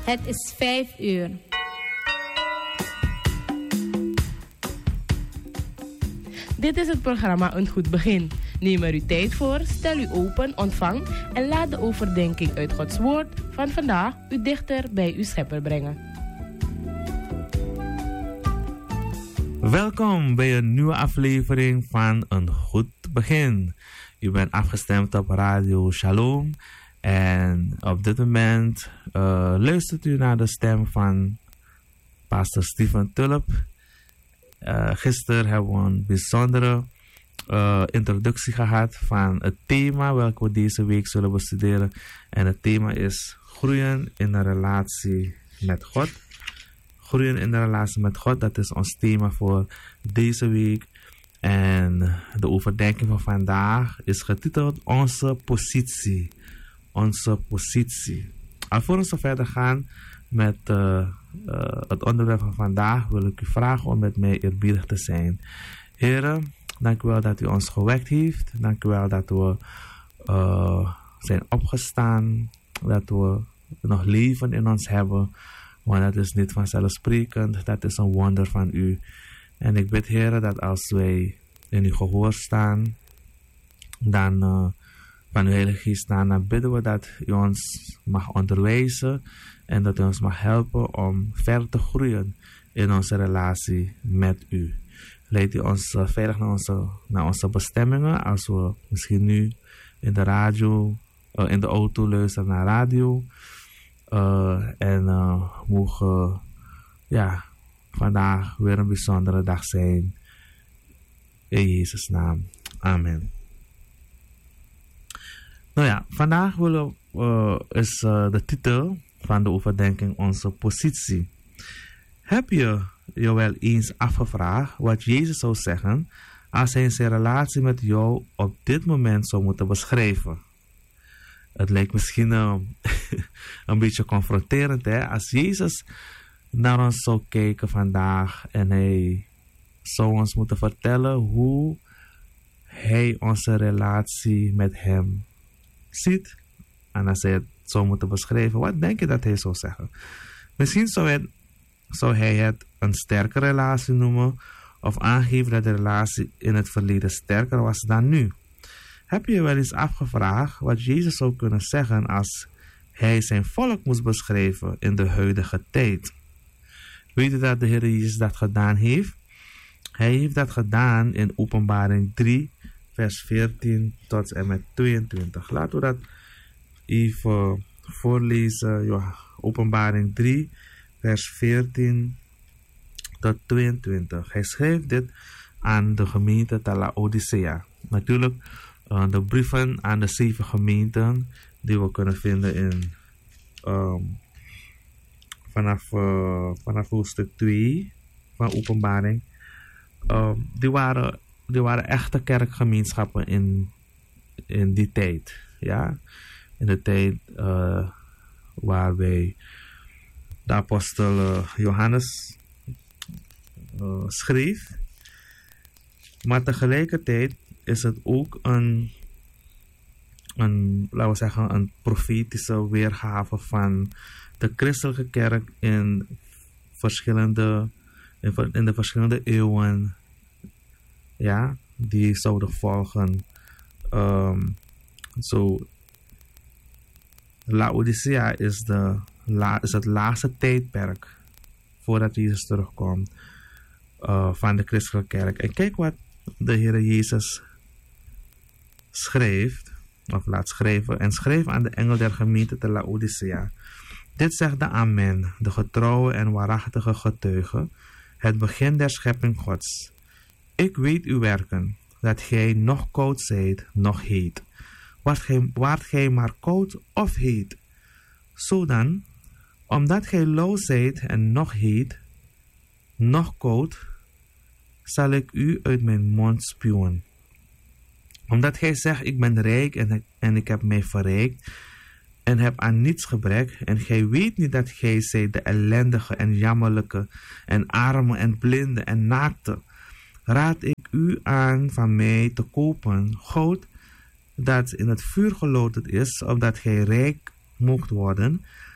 Het is 5 uur. Dit is het programma Een Goed Begin. Neem er uw tijd voor, stel u open, ontvang en laat de overdenking uit Gods Woord van vandaag u dichter bij uw Schepper brengen. Welkom bij een nieuwe aflevering van Een Goed Begin. U bent afgestemd op Radio Shalom en op dit moment luistert u naar de stem van pastor Stephen Tulp. Gisteren hebben we een bijzondere introductie gehad van het thema welke we deze week zullen bestuderen. En het thema is groeien in een relatie met God. Groeien in de relatie met God, dat is ons thema voor deze week. En de overdenking van vandaag is getiteld Onze Positie. Onze Positie. Alvorens we verder gaan met het onderwerp van vandaag, wil ik u vragen om met mij eerbiedig te zijn. Heren, dank u wel dat u ons gewekt heeft. Dank u wel dat we zijn opgestaan. Dat we nog leven in ons hebben. Want dat is niet vanzelfsprekend. Dat is een wonder van u. En ik bid, Heren, dat als wij in uw gehoor staan, dan van uw Heilige Geest staan, dan bidden we dat u ons mag onderwijzen en dat u ons mag helpen om verder te groeien in onze relatie met u. Leid u ons veilig naar onze bestemmingen, als we misschien nu in de radio, in de auto luisteren naar radio. En mogen vandaag weer een bijzondere dag zijn. In Jezus' naam. Amen. Nou ja, vandaag is de titel van de overdenking Onze Positie. Heb je je wel eens afgevraagd wat Jezus zou zeggen als hij zijn relatie met jou op dit moment zou moeten beschrijven? Het lijkt misschien een beetje confronterend, hè? Als Jezus naar ons zou kijken vandaag en hij zou ons moeten vertellen hoe hij onze relatie met hem ziet. En als hij het zou moeten beschrijven, wat denk je dat hij zou zeggen? Misschien zou hij het een sterke relatie noemen of aangeven dat de relatie in het verleden sterker was dan nu. Heb je je wel eens afgevraagd wat Jezus zou kunnen zeggen als hij zijn volk moest beschrijven in de huidige tijd? Weet je dat de Heer Jezus dat gedaan heeft? Hij heeft dat gedaan in Openbaring 3, vers 14 tot en met 22. Laten we dat even voorlezen. Ja, Openbaring 3, vers 14 tot 22. Hij schreef dit aan de gemeente te Laodicea. Natuurlijk de brieven aan de 7 gemeenten die we kunnen vinden in vanaf hoofdstuk 2 van Openbaring. Die waren echte kerkgemeenschappen in die tijd. Ja? In de tijd waarbij de apostel Johannes schreef. Maar tegelijkertijd is het ook een profetische weergave van de christelijke kerk in de verschillende eeuwen, ja, die zouden volgen. Laodicea is het laatste tijdperk voordat Jezus terugkomt van de christelijke kerk. En kijk wat de Heer Jezus schreef, of laat schrijven, en schreef aan de engel der gemeente te Laodicea. Dit zegt de Amen, de getrouwe en waarachtige getuige, het begin der schepping Gods. Ik weet uw werken, dat gij nog koud zijt, nog heet. Waart gij maar koud of heet. Zodan, omdat gij lauw zijt en nog heet, nog koud, zal ik u uit mijn mond spuwen. Omdat gij zegt, ik ben rijk en ik heb mij verrijkt en heb aan niets gebrek, en gij weet niet dat gij zijt de ellendige en jammerlijke en arme en blinde en naakte, raad ik u aan van mij te kopen goud dat in het vuur gelouterd is, opdat gij rijk moogt worden,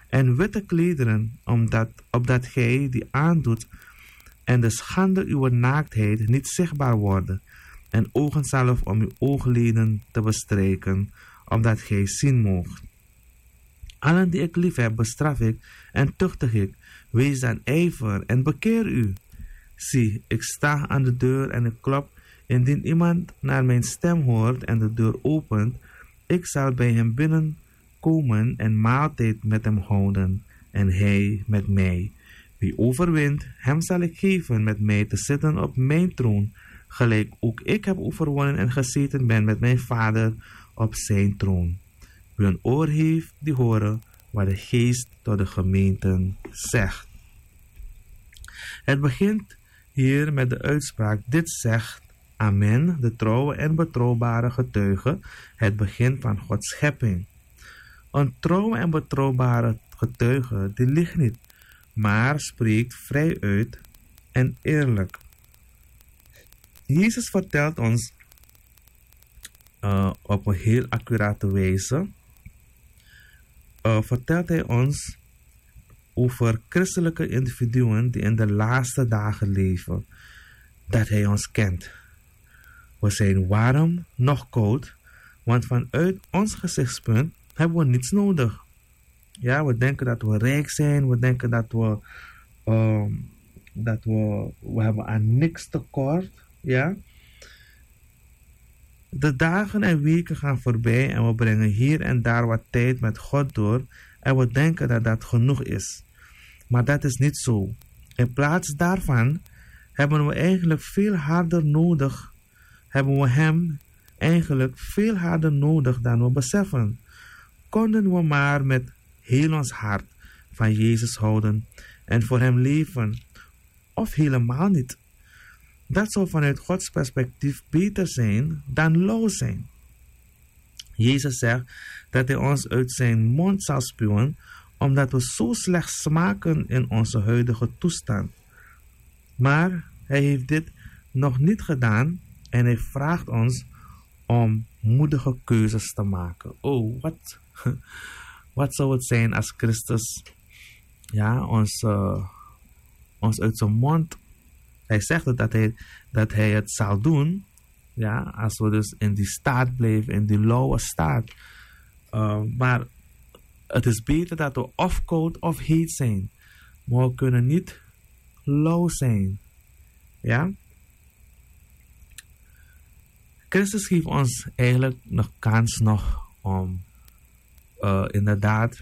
en witte klederen, opdat gij die aandoet en de schande uw naaktheid niet zichtbaar worden, en ogenzalf om uw oogleden te bestrijken, opdat gij zien moogt. Allen die ik lief heb, bestraf ik en tuchtig ik. Wees dan ijver en bekeer u. Zie, ik sta aan de deur en ik klop. Indien iemand naar mijn stem hoort en de deur opent, ik zal bij hem binnenkomen en maaltijd met hem houden, en hij met mij. Wie overwint, hem zal ik geven met mij te zitten op mijn troon, gelijk ook ik heb overwonnen en gezeten ben met mijn Vader op zijn troon. Wie een oor heeft, die horen wat de Geest tot de gemeenten zegt. Het begint hier met de uitspraak: dit zegt Amen, de trouwe en betrouwbare getuige, het begin van Gods schepping. Een trouwe en betrouwbare getuige, die liegt niet, maar spreekt vrij uit en eerlijk. Jezus vertelt ons op een heel accurate wijze, vertelt hij ons over christelijke individuen die in de laatste dagen leven, dat hij ons kent. We zijn warm, nog koud, want vanuit ons gezichtspunt hebben we niets nodig. Ja, we denken dat we rijk zijn, we denken dat we hebben aan niks tekort. Ja. De dagen en weken gaan voorbij en we brengen hier en daar wat tijd met God door en we denken dat dat genoeg is. Maar dat is niet zo. In plaats daarvan hebben we eigenlijk veel harder nodig, hebben we Hem eigenlijk veel harder nodig dan we beseffen. Konden we maar met heel ons hart van Jezus houden en voor Hem leven, of helemaal niet. Dat zou vanuit Gods perspectief beter zijn dan lauw zijn. Jezus zegt dat Hij ons uit zijn mond zal spuwen, omdat we zo slecht smaken in onze huidige toestand. Maar Hij heeft dit nog niet gedaan en Hij vraagt ons om moedige keuzes te maken. Oh, wat zou het zijn als Christus ons uit zijn mond... Hij zegt dat hij het zal doen, ja, als we dus in die staat blijven, in die lauwe staat. Maar het is beter dat we of koud of heet zijn. Maar we kunnen niet lauw zijn. Ja? Christus geeft ons eigenlijk nog kans om inderdaad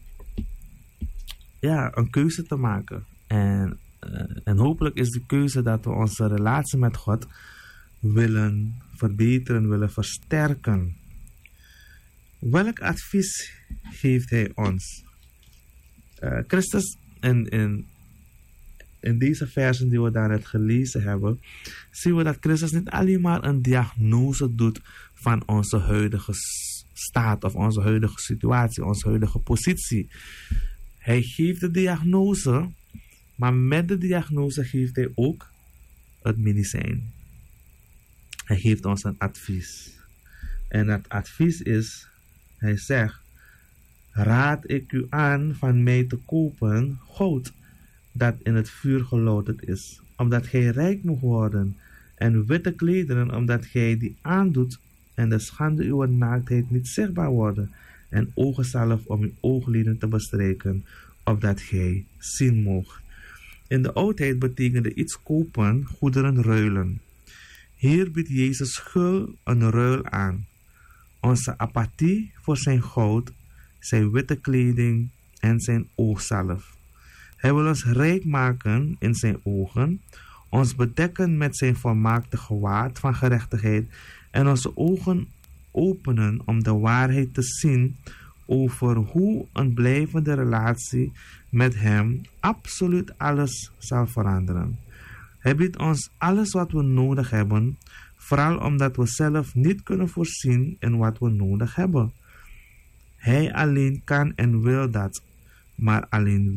een keuze te maken. En hopelijk is de keuze dat we onze relatie met God willen verbeteren, willen versterken. Welk advies geeft Hij ons? Christus, in deze versen die we daarnet gelezen hebben, zien we dat Christus niet alleen maar een diagnose doet van onze huidige staat of onze huidige situatie, onze huidige positie. Hij geeft de diagnose, maar met de diagnose geeft Hij ook het medicijn. Hij geeft ons een advies. En het advies is, Hij zegt: raad ik u aan van mij te kopen goud dat in het vuur gelouterd is, omdat gij rijk moet worden, en witte klederen, omdat gij die aandoet en de schande uw naaktheid niet zichtbaar worden, en ogenzalf om uw oogleden te bestrijken, opdat gij zien moogt. In de oudheid betekende iets kopen, goederen ruilen. Hier biedt Jezus gul een ruil aan. Onze apathie voor zijn goud, zijn witte kleding en zijn oogzalf. Hij wil ons rijk maken in zijn ogen, ons bedekken met zijn volmaakte gewaad van gerechtigheid en onze ogen openen om de waarheid te zien over hoe een blijvende relatie met Hem absoluut alles zal veranderen. Hij biedt ons alles wat we nodig hebben, vooral omdat we zelf niet kunnen voorzien in wat we nodig hebben. Hij alleen kan en wil dat, maar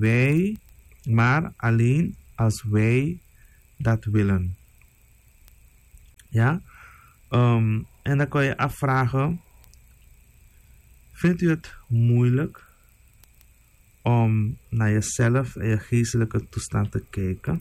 alleen als wij dat willen. Ja? En dan kan je afvragen: vindt u het moeilijk om naar jezelf en je geestelijke toestand te kijken.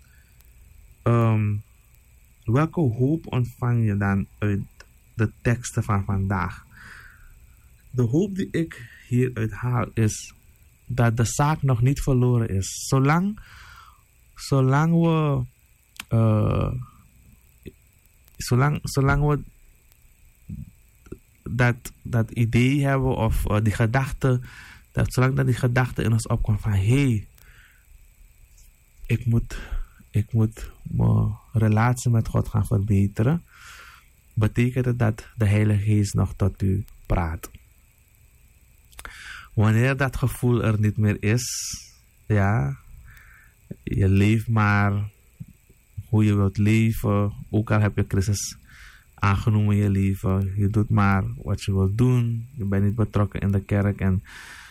Welke hoop ontvang je dan uit de teksten van vandaag? De hoop die ik hieruit haal is dat de zaak nog niet verloren is. Zolang we dat idee hebben of die gedachte, zolang dat die gedachte in ons opkomt van ik moet mijn relatie met God gaan verbeteren, betekent het dat de Heilige Geest nog tot u praat. Wanneer dat gevoel er niet meer is, ja, je leeft maar hoe je wilt leven, ook al heb je crisis aangenomen in je leven, je doet maar wat je wilt doen, je bent niet betrokken in de kerk en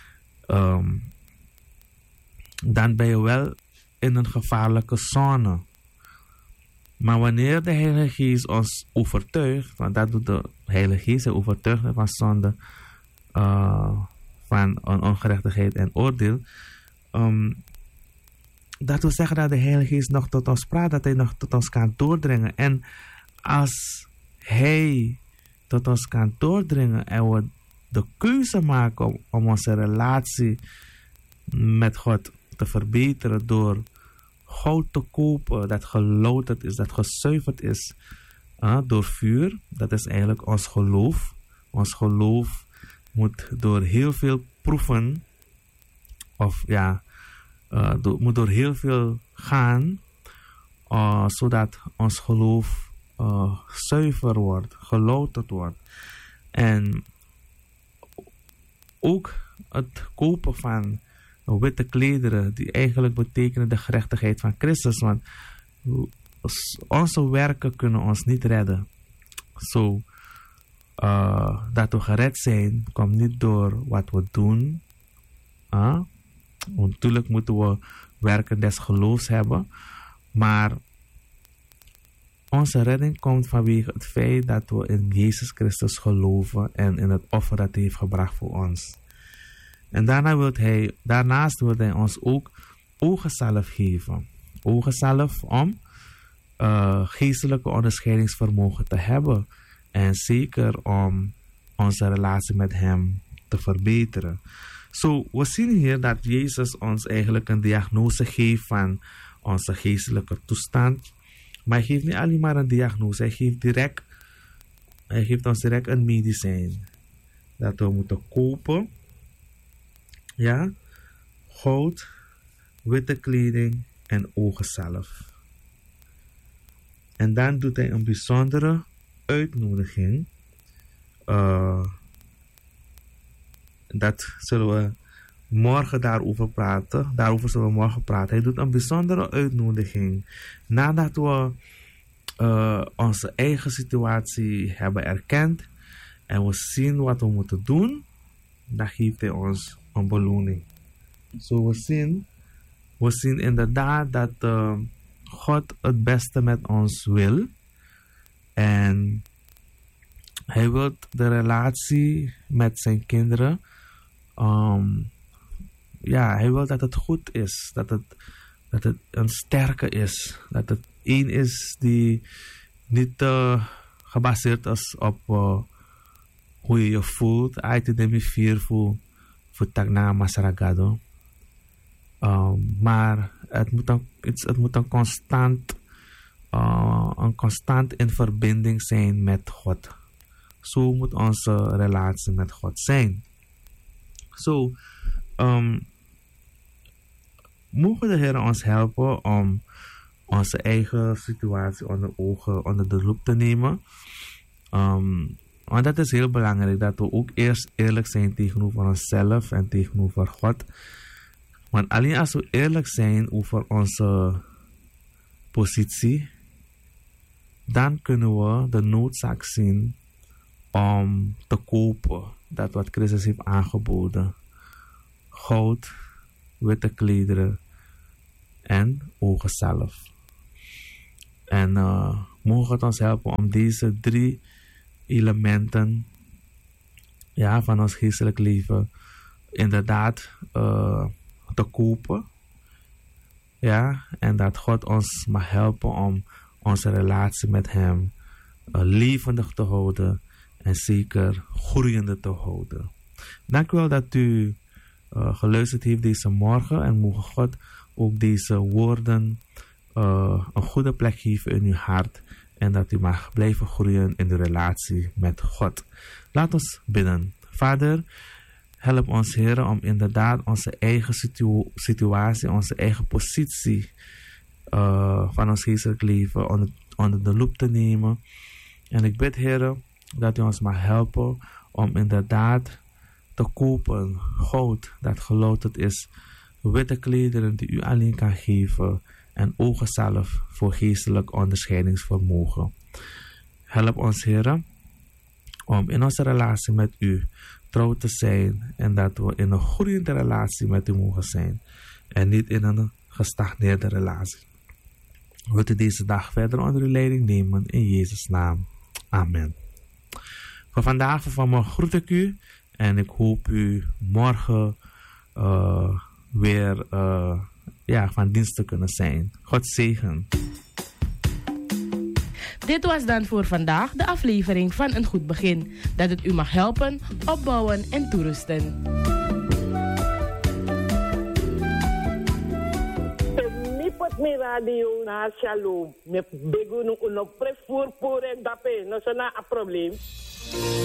dan ben je wel in een gevaarlijke zone. Maar wanneer de Heilige Geest ons overtuigt, want dat doet de Heilige Geest, hij overtuigt van zonde, van ongerechtigheid en oordeel, dat wil zeggen dat de Heilige Geest nog tot ons praat, dat hij nog tot ons kan doordringen. En als hij tot ons kan doordringen en we de keuze maken om onze relatie met God te verbeteren door goud te kopen dat gelouterd is, dat gezuiverd is door vuur, dat is eigenlijk ons geloof. Ons geloof moet door heel veel proeven, of ja, moet door heel veel gaan, zodat ons geloof zuiver wordt, gelouterd wordt. En ook het kopen van witte klederen, die eigenlijk betekenen de gerechtigheid van Christus, want onze werken kunnen ons niet redden. Dat we gered zijn, komt niet door wat we doen. Natuurlijk moeten we werken des geloofs hebben, maar onze redding komt vanwege het feit dat we in Jezus Christus geloven en in het offer dat hij heeft gebracht voor ons. En daarnaast wil hij ons ook oogenzalf geven. Oogenzalf om geestelijke onderscheidingsvermogen te hebben. En zeker om onze relatie met hem te verbeteren. We zien hier dat Jezus ons eigenlijk een diagnose geeft van onze geestelijke toestand. Maar hij geeft niet alleen maar een diagnose. Hij geeft ons direct een medicijn. Dat we moeten kopen. Ja, goud, witte kleding en oogenzalf. En dan doet hij een bijzondere uitnodiging. Dat zullen we morgen daarover praten. Daarover zullen we morgen praten. Hij doet een bijzondere uitnodiging. Nadat we onze eigen situatie hebben erkend en we zien wat we moeten doen, dan geeft hij ons een beloning. We zien inderdaad dat God het beste met ons wil. En hij wil de relatie met zijn kinderen. Hij wil dat het goed is. Dat het een sterke is. Dat het één is die niet gebaseerd is op hoe je je voelt. Uit vier voor takna masaragado. Maar het moet een constant in verbinding zijn met God. Zo moet onze relatie met God zijn. Mogen de Heer ons helpen om onze eigen situatie onder de loep te nemen. Want dat is heel belangrijk, dat we ook eerst eerlijk zijn tegenover onszelf en tegenover God. Want alleen als we eerlijk zijn over onze positie, dan kunnen we de noodzaak zien om te kopen dat wat Christus heeft aangeboden. Goud, witte klederen en oogenzalf. En mogen het ons helpen om deze 3 elementen van ons geestelijk leven inderdaad te kopen. Ja, en dat God ons mag helpen om onze relatie met Hem levendig te houden en zeker groeiende te houden. Dank u wel dat u geluisterd heeft deze morgen en mogen God ook deze woorden een goede plek geven in uw hart en dat u mag blijven groeien in de relatie met God. Laat ons bidden. Vader, help ons, Heer, om inderdaad onze eigen situatie, onze eigen positie van ons geestelijk leven onder de loep te nemen. En ik bid, Heer, dat u ons mag helpen om inderdaad te kopen goud dat gelouterd is, witte klederen die u alleen kan geven en oogenzalf voor geestelijk onderscheidingsvermogen. Help ons, Heer, om in onze relatie met u trouw te zijn en dat we in een groeiende relatie met u mogen zijn en niet in een gestagneerde relatie. Wilt u deze dag verder onder uw leiding nemen in Jezus' naam. Amen. Voor vandaag, voor vanmorgen groet ik u en ik hoop u morgen weer van dienst te kunnen zijn. God zegen. Dit was dan voor vandaag de aflevering van Een Goed Begin. Dat het u mag helpen, opbouwen en toerusten. Mi radio na Shalom. Me begun no prefur por dape. No sana a probleem.